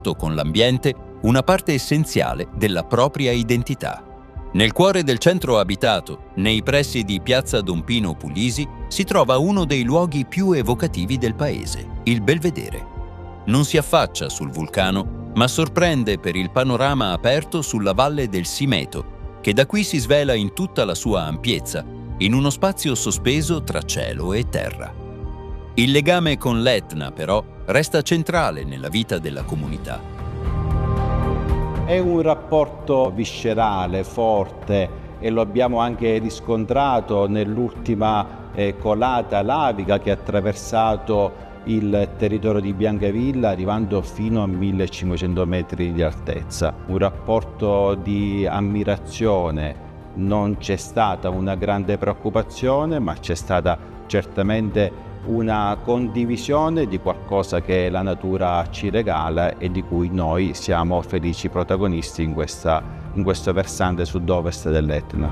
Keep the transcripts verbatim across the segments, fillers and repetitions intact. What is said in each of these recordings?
con l'ambiente una parte essenziale della propria identità. Nel cuore del centro abitato, nei pressi di Piazza Don Pino Puglisi, si trova uno dei luoghi più evocativi del paese, il Belvedere. Non si affaccia sul vulcano, ma sorprende per il panorama aperto sulla valle del Simeto, che da qui si svela in tutta la sua ampiezza, in uno spazio sospeso tra cielo e terra. Il legame con l'Etna, però, resta centrale nella vita della comunità. È un rapporto viscerale, forte, e lo abbiamo anche riscontrato nell'ultima eh, colata lavica che ha attraversato il territorio di Biancavilla, arrivando fino a millecinquecento metri di altezza. Un rapporto di ammirazione, non c'è stata una grande preoccupazione, ma c'è stata certamente una condivisione di qualcosa che la natura ci regala e di cui noi siamo felici protagonisti in, questa, in questo versante sud-ovest dell'Etna.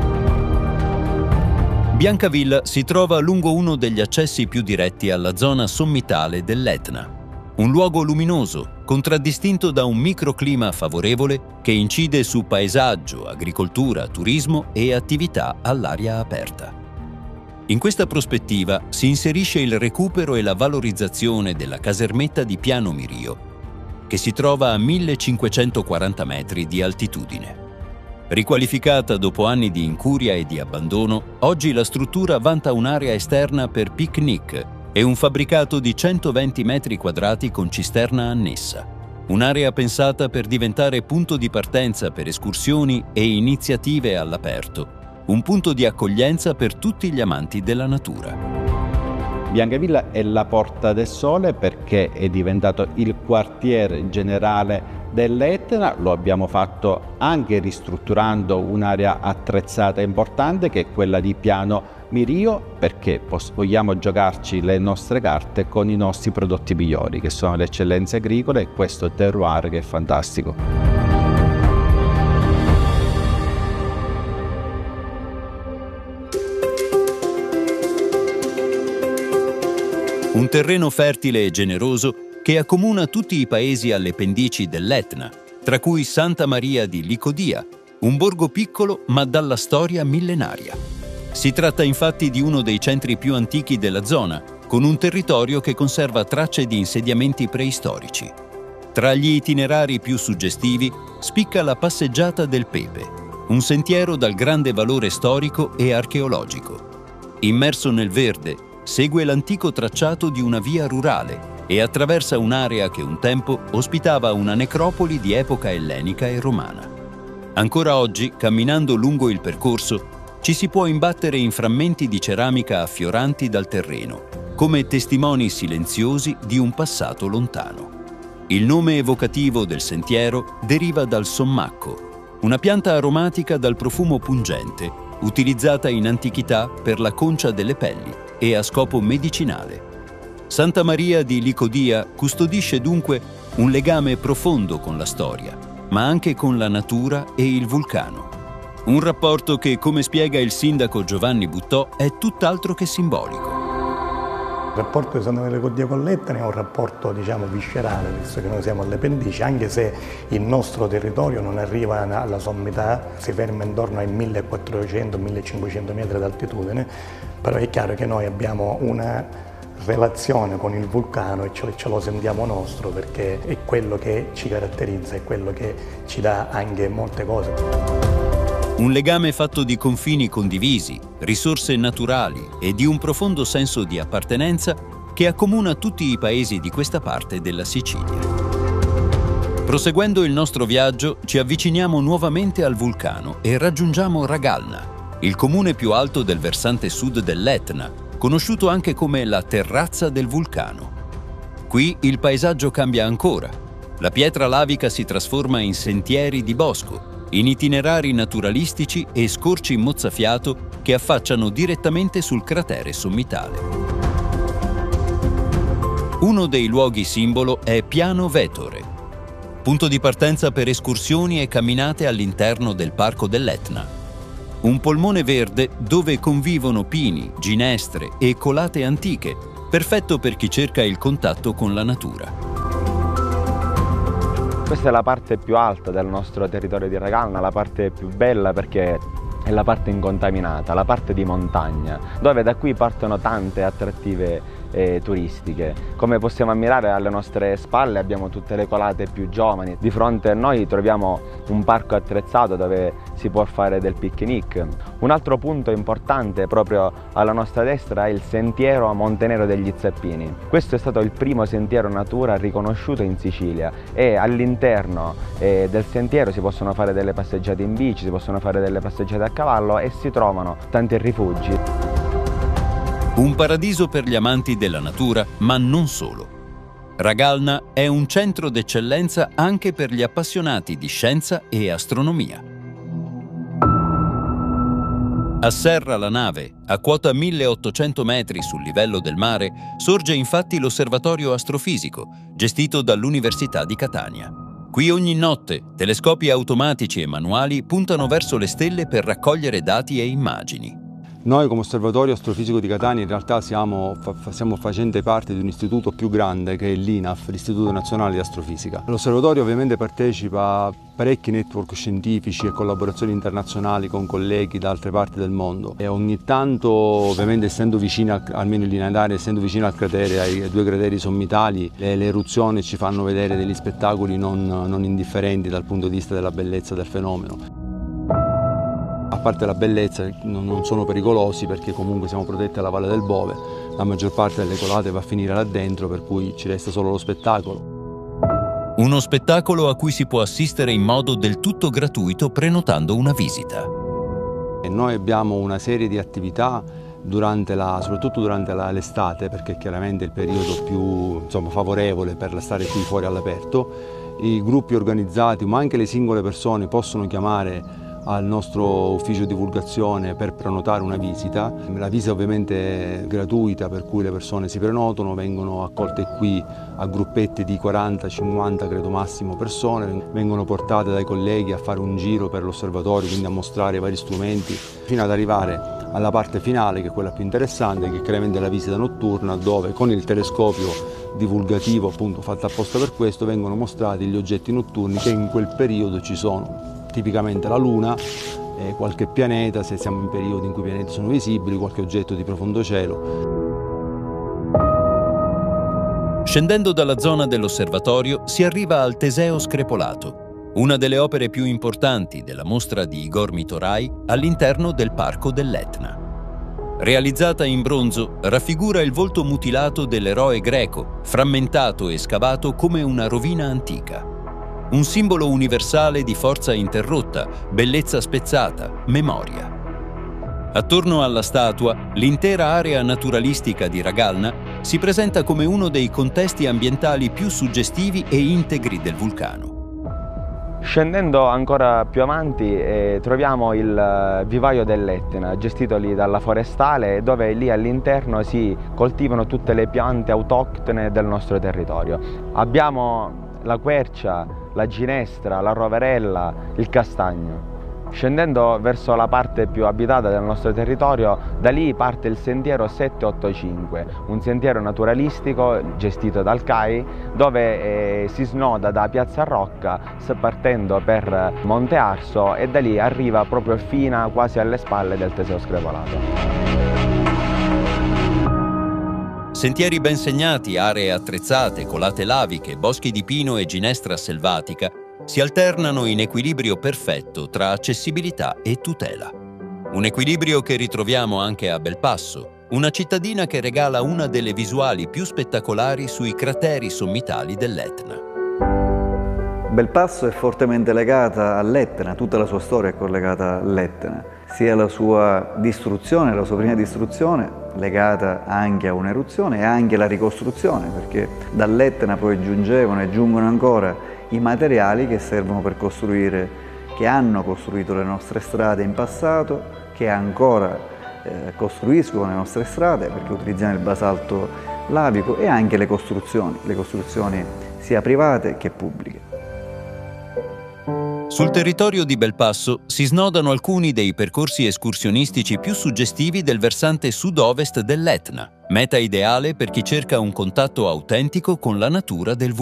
Biancavilla si trova lungo uno degli accessi più diretti alla zona sommitale dell'Etna. Un luogo luminoso, contraddistinto da un microclima favorevole che incide su paesaggio, agricoltura, turismo e attività all'aria aperta. In questa prospettiva si inserisce il recupero e la valorizzazione della casermetta di Piano Mirio, che si trova a millecinquecentoquaranta metri di altitudine. Riqualificata dopo anni di incuria e di abbandono, oggi la struttura vanta un'area esterna per picnic e un fabbricato di centoventi metri quadrati con cisterna annessa. Un'area pensata per diventare punto di partenza per escursioni e iniziative all'aperto, un punto di accoglienza per tutti gli amanti della natura. Biancavilla è la Porta del Sole perché è diventato il quartier generale dell'Etna. Lo abbiamo fatto anche ristrutturando un'area attrezzata importante che è quella di Piano Mirio, perché vogliamo giocarci le nostre carte con i nostri prodotti migliori, che sono le eccellenze agricole e questo terroir che è fantastico. Un terreno fertile e generoso che accomuna tutti i paesi alle pendici dell'Etna, tra cui Santa Maria di Licodia, un borgo piccolo ma dalla storia millenaria. Si tratta infatti di uno dei centri più antichi della zona, con un territorio che conserva tracce di insediamenti preistorici. Tra gli itinerari più suggestivi spicca la Passeggiata del Pepe, un sentiero dal grande valore storico e archeologico. Immerso nel verde, segue l'antico tracciato di una via rurale e attraversa un'area che un tempo ospitava una necropoli di epoca ellenica e romana. Ancora oggi, camminando lungo il percorso, ci si può imbattere in frammenti di ceramica affioranti dal terreno, come testimoni silenziosi di un passato lontano. Il nome evocativo del sentiero deriva dal sommacco, una pianta aromatica dal profumo pungente, utilizzata in antichità per la concia delle pelli e a scopo medicinale. Santa Maria di Licodia custodisce dunque un legame profondo con la storia, ma anche con la natura e il vulcano. Un rapporto che, come spiega il sindaco Giovanni Buttò, è tutt'altro che simbolico. Il rapporto di Santa Maria di Licodia con l'Etna è un rapporto, diciamo, viscerale, visto che noi siamo alle pendici, anche se il nostro territorio non arriva alla sommità, si ferma intorno ai millequattrocento millecinquecento metri d'altitudine, però è chiaro che noi abbiamo una relazione con il vulcano e ce, ce lo sentiamo nostro, perché è quello che ci caratterizza, è quello che ci dà anche molte cose. Un legame fatto di confini condivisi, risorse naturali e di un profondo senso di appartenenza che accomuna tutti i paesi di questa parte della Sicilia. Proseguendo il nostro viaggio, ci avviciniamo nuovamente al vulcano e raggiungiamo Ragalna, il comune più alto del versante sud dell'Etna, conosciuto anche come la terrazza del vulcano. Qui il paesaggio cambia ancora. La pietra lavica si trasforma in sentieri di bosco, in itinerari naturalistici e scorci mozzafiato che affacciano direttamente sul cratere sommitale. Uno dei luoghi simbolo è Piano Vetore, punto di partenza per escursioni e camminate all'interno del Parco dell'Etna. Un polmone verde dove convivono pini, ginestre e colate antiche, perfetto per chi cerca il contatto con la natura. Questa è la parte più alta del nostro territorio di Ragalna, la parte più bella perché è la parte incontaminata, la parte di montagna, dove da qui partono tante attrattive eh, turistiche. Come possiamo ammirare alle nostre spalle abbiamo tutte le colate più giovani, di fronte a noi troviamo un parco attrezzato dove si può fare del picnic. Un altro punto importante proprio alla nostra destra è il sentiero a Montenero degli Zappini. Questo è stato il primo sentiero natura riconosciuto in Sicilia e all'interno eh, del sentiero si possono fare delle passeggiate in bici, si possono fare delle passeggiate a cavallo e si trovano tanti rifugi. Un paradiso per gli amanti della natura, ma non solo. Ragalna è un centro d'eccellenza anche per gli appassionati di scienza e astronomia. A Serra la Nave, a quota milleottocento metri sul livello del mare, sorge infatti l'Osservatorio Astrofisico, gestito dall'Università di Catania. Qui ogni notte telescopi automatici e manuali puntano verso le stelle per raccogliere dati e immagini. Noi come Osservatorio Astrofisico di Catania in realtà siamo, fa, stiamo facendo parte di un istituto più grande che è l'I N A F, l'Istituto Nazionale di Astrofisica. L'Osservatorio ovviamente partecipa a parecchi network scientifici e collaborazioni internazionali con colleghi da altre parti del mondo e ogni tanto, ovviamente essendo vicino, almeno in linea d'aria, essendo vicino al cratere, ai, ai due crateri sommitali, le, le eruzioni ci fanno vedere degli spettacoli non, non indifferenti dal punto di vista della bellezza del fenomeno. A parte la bellezza, non sono pericolosi perché comunque siamo protetti alla Valle del Bove, la maggior parte delle colate va a finire là dentro, per cui ci resta solo lo spettacolo. Uno spettacolo a cui si può assistere in modo del tutto gratuito prenotando una visita. E noi abbiamo una serie di attività durante la, soprattutto durante l'estate, perché è chiaramente il periodo più insomma, favorevole per stare qui fuori all'aperto. I gruppi organizzati, ma anche le singole persone possono chiamare al nostro ufficio divulgazione per prenotare una visita. La visita ovviamente è gratuita, per cui le persone si prenotano, vengono accolte qui a gruppetti di quaranta cinquanta credo massimo persone, vengono portate dai colleghi a fare un giro per l'osservatorio, quindi a mostrare i vari strumenti, fino ad arrivare alla parte finale che è quella più interessante, che è chiaramente la visita notturna, dove con il telescopio divulgativo appunto fatto apposta per questo vengono mostrati gli oggetti notturni che in quel periodo ci sono. Tipicamente la Luna, eh, qualche pianeta, se siamo in periodi in cui i pianeti sono visibili, qualche oggetto di profondo cielo. Scendendo dalla zona dell'osservatorio si arriva al Teseo Screpolato, una delle opere più importanti della mostra di Igor Mitorai all'interno del Parco dell'Etna. Realizzata in bronzo, raffigura il volto mutilato dell'eroe greco, frammentato e scavato come una rovina antica. Un simbolo universale di forza interrotta, bellezza spezzata, memoria. Attorno alla statua, l'intera area naturalistica di Ragalna si presenta come uno dei contesti ambientali più suggestivi e integri del vulcano. Scendendo ancora più avanti eh, troviamo il vivaio dell'Etna, gestito lì dalla forestale, dove lì all'interno si coltivano tutte le piante autoctone del nostro territorio. Abbiamo la quercia, la ginestra, la roverella, il castagno. Scendendo verso la parte più abitata del nostro territorio, da lì parte il sentiero settecentoottantacinque, un sentiero naturalistico gestito dal C A I, dove eh, si snoda da Piazza Rocca partendo per Monte Arso e da lì arriva proprio fino quasi alle spalle del Teseo Screpolato. Sentieri ben segnati, aree attrezzate, colate laviche, boschi di pino e ginestra selvatica si alternano in equilibrio perfetto tra accessibilità e tutela. Un equilibrio che ritroviamo anche a Belpasso, una cittadina che regala una delle visuali più spettacolari sui crateri sommitali dell'Etna. Belpasso è fortemente legata all'Etna, tutta la sua storia è collegata all'Etna, sia la sua distruzione, la sua prima distruzione, legata anche a un'eruzione e anche alla ricostruzione, perché dall'Etna poi giungevano e giungono ancora i materiali che servono per costruire, che hanno costruito le nostre strade in passato, che ancora eh, costruiscono le nostre strade, perché utilizziamo il basalto lavico, e anche le costruzioni, le costruzioni sia private che pubbliche. Sul territorio di Belpasso si snodano alcuni dei percorsi escursionistici più suggestivi del versante sud-ovest dell'Etna, meta ideale per chi cerca un contatto autentico con la natura del vulcano.